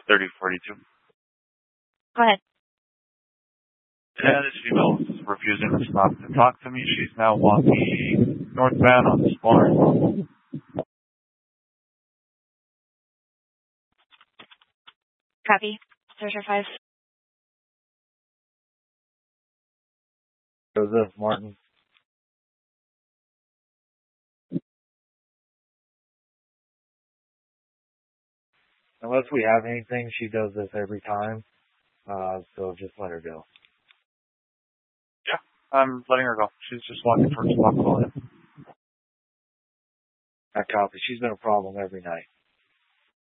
3042. Go ahead. Yeah, this female is refusing to stop to talk to me. She's now walking northbound on the Spar. Copy. Searcher 5. Joseph Martin. Unless we have anything, she does this every time. So just let her go. Yeah, I'm letting her go. She's just walking towards the Buffalo. I copy. She's been a problem every night.